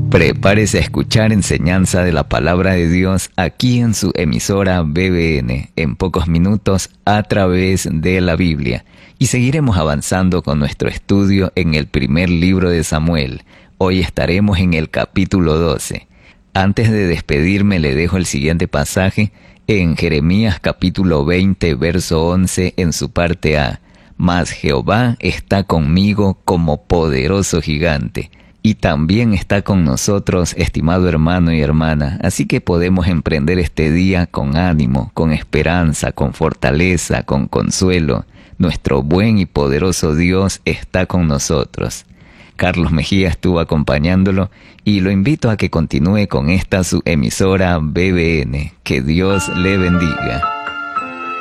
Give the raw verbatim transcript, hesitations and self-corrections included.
Prepárese a escuchar enseñanza de la palabra de Dios aquí en su emisora B B N, en pocos minutos a través de la Biblia. Y seguiremos avanzando con nuestro estudio en el primer libro de Samuel. Hoy estaremos en el capítulo doce. Antes de despedirme le dejo el siguiente pasaje en Jeremías capítulo veinte, verso once en su parte A. Mas Jehová está conmigo como poderoso gigante. Y también está con nosotros, estimado hermano y hermana, así que podemos emprender este día con ánimo, con esperanza, con fortaleza, con consuelo. Nuestro buen y poderoso Dios está con nosotros. Carlos Mejía estuvo acompañándolo y lo invito a que continúe con esta su emisora B B N. Que Dios le bendiga.